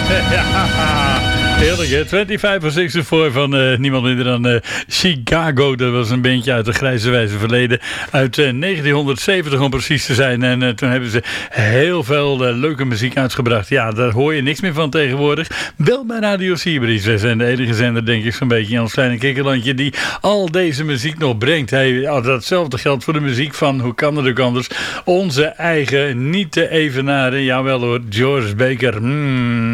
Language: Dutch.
Ja, heerlijk hè. 25 for 64 van niemand minder dan Chicago. Dat was een bandje uit de grijze wijze verleden. Uit 1970 om precies te zijn. En toen hebben ze heel veel leuke muziek uitgebracht. Ja, daar hoor je niks meer van tegenwoordig. Wel bij Radio Sibris. Wij zijn de enige zender, denk ik, zo'n beetje in ons kleine kikkerlandje die al deze muziek nog brengt. Hey, datzelfde geldt voor de muziek van, hoe kan het ook anders, onze eigen, niet te evenaren, jawel hoor, George Baker.